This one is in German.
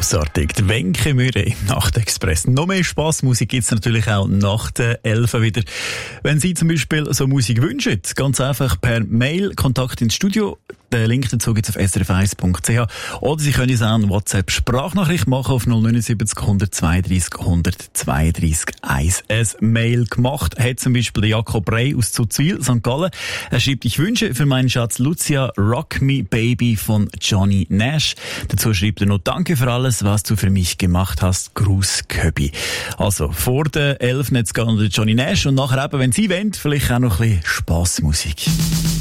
Grossartig. Der Wenke Mühre im Nachtexpress. Noch mehr Spassmusik gibt es natürlich auch nach der 11 wieder. Wenn Sie zum Beispiel so Musik wünschen, ganz einfach per Mail Kontakt ins Studio. Den Link dazu gibt es auf srf1.ch. Oder Sie können uns auch eine WhatsApp-Sprachnachricht machen auf 079 132 132 1. Ein Mail gemacht hat zum Beispiel Jakob Rey aus Zuzwil, St. Gallen. Er schreibt, ich wünsche für meinen Schatz Lucia Rock Me Baby von Johnny Nash. Dazu schreibt er noch, danke für alles, was du für mich gemacht hast. Gruß Köbi. Also, vor der 11 jetzt gehen Johnny Nash und nachher eben, wenn Sie wollen, vielleicht auch noch ein bisschen Spassmusik.